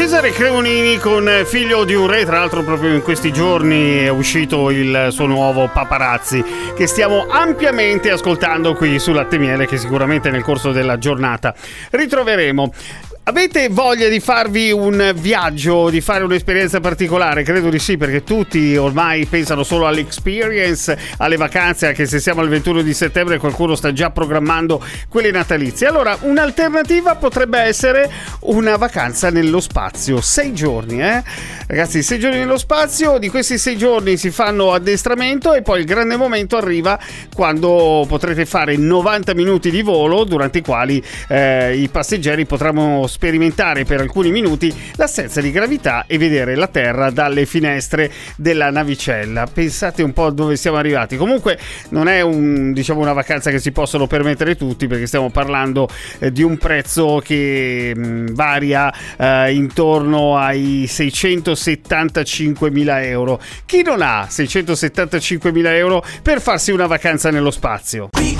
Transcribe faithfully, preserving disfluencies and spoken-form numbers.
Cesare Cremonini con Figlio di un re, tra l'altro proprio in questi giorni è uscito il suo nuovo Paparazzi, che stiamo ampiamente ascoltando qui su Latte Miele, che sicuramente nel corso della giornata ritroveremo. Avete voglia di farvi un viaggio, di fare un'esperienza particolare? Credo di sì, perché tutti ormai pensano solo all'experience, alle vacanze, anche se siamo al ventuno di settembre qualcuno sta già programmando quelle natalizie. Allora, un'alternativa potrebbe essere una vacanza nello spazio, sei giorni, eh? Ragazzi, sei giorni nello spazio, di questi sei giorni si fanno addestramento e poi il grande momento arriva quando potrete fare novanta minuti di volo, durante i quali eh, i passeggeri potranno sperimentare per alcuni minuti l'assenza di gravità e vedere la Terra dalle finestre della navicella. Pensate un po' dove siamo arrivati. Comunque non è un, diciamo, una vacanza che si possono permettere tutti, perché stiamo parlando eh, di un prezzo che mh, varia eh, intorno ai seicentosettantacinquemila euro. Chi non ha seicentosettantacinquemila euro per farsi una vacanza nello spazio?